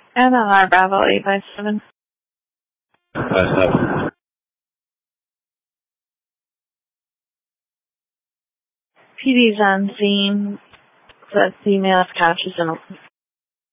MLR Bravo 857. 57. PD's on scene. The female's couch is in